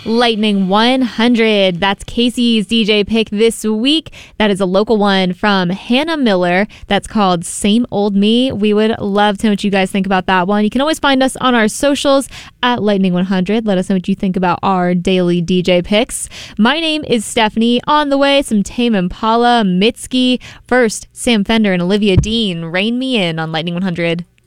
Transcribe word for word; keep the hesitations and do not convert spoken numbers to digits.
Lightning one hundred. That's Casey's D J pick this week. That is a local one from Hannah Miller. That's called Same Old Me. We would love to know what you guys think about that one. You can always find us on our socials at Lightning one hundred. Let us know what you think about our daily D J picks. My name is Stephanie. On the way, some Tame Impala, Mitski. First, Sam Fender and Olivia Dean. Rain Me In on Lightning one hundred.